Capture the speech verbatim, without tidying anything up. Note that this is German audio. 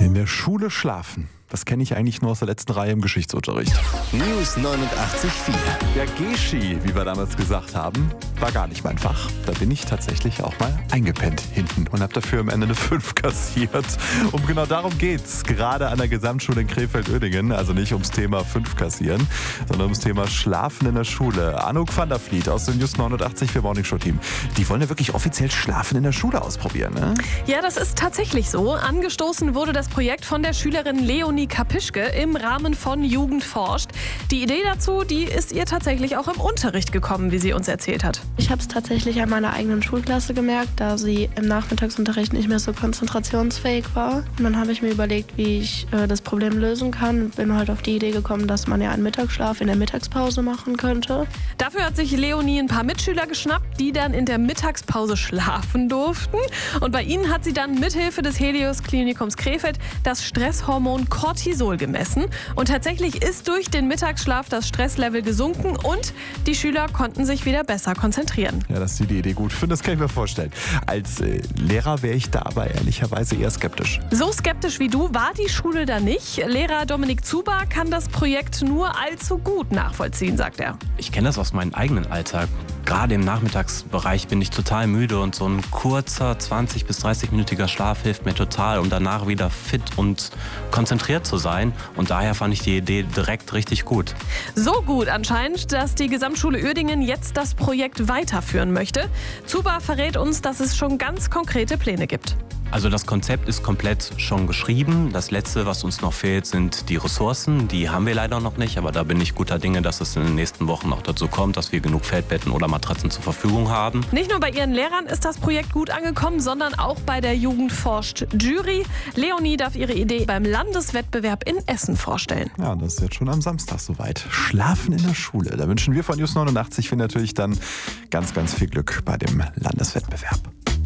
In der Schule schlafen. Das kenne ich eigentlich nur aus der letzten Reihe im Geschichtsunterricht. News neunundachtzig Komma vier. Der Geschi, wie wir damals gesagt haben, war gar nicht mein Fach. Da bin ich tatsächlich auch mal eingepennt hinten und habe dafür am Ende eine fünf kassiert. Um genau darum geht's. Gerade an der Gesamtschule in Krefeld-Uerdingen. Also nicht ums Thema fünf kassieren, sondern ums Thema Schlafen in der Schule. Anouk van der Vliet aus dem News neunundachtzig Komma vier Morning Show Team. Die wollen ja wirklich offiziell Schlafen in der Schule ausprobieren, ne? Ja, das ist tatsächlich so. Angestoßen wurde das Projekt von der Schülerin Leonie Kapischke im Rahmen von Jugend forscht. Die Idee dazu, die ist ihr tatsächlich auch im Unterricht gekommen, wie sie uns erzählt hat. Ich habe es tatsächlich an meiner eigenen Schulklasse gemerkt, da sie im Nachmittagsunterricht nicht mehr so konzentrationsfähig war. Und dann habe ich mir überlegt, wie ich äh, das Problem lösen kann und bin halt auf die Idee gekommen, dass man ja einen Mittagsschlaf in der Mittagspause machen könnte. Dafür hat sich Leonie ein paar Mitschüler geschnappt, die dann in der Mittagspause schlafen durften. Und bei ihnen hat sie dann mithilfe des Helios Klinikums Krefeld das Stresshormon Cortisol gemessen. Und tatsächlich ist durch den Mittagsschlaf das Stresslevel gesunken und die Schüler konnten sich wieder besser konzentrieren. Ja, dass Sie die Idee gut finden, das kann ich mir vorstellen. Als äh, Lehrer wäre ich da aber ehrlicherweise eher skeptisch. So skeptisch wie du war die Schule da nicht. Lehrer Dominik Zuber kann das Projekt nur allzu gut nachvollziehen, sagt er. Ich kenne das aus meinem eigenen Alltag. Gerade im Nachmittagsbereich bin ich total müde und so ein kurzer zwanzig bis dreißig-minütiger Schlaf hilft mir total, um danach wieder fit und konzentriert zu sein. Und daher fand ich die Idee direkt richtig gut. So gut anscheinend, dass die Gesamtschule Uerdingen jetzt das Projekt weiterführen möchte. Zuber verrät uns, dass es schon ganz konkrete Pläne gibt. Also das Konzept ist komplett schon geschrieben. Das Letzte, was uns noch fehlt, sind die Ressourcen. Die haben wir leider noch nicht, aber da bin ich guter Dinge, dass es in den nächsten Wochen noch dazu kommt, dass wir genug Feldbetten oder Matratzen zur Verfügung haben. Nicht nur bei ihren Lehrern ist das Projekt gut angekommen, sondern auch bei der Jugend forscht Jury. Leonie darf ihre Idee beim Landeswettbewerb in Essen vorstellen. Ja, das ist jetzt schon am Samstag soweit. Schlafen in der Schule. Da wünschen wir von News neunundachtzig Komma vier natürlich dann ganz, ganz viel Glück bei dem Landeswettbewerb.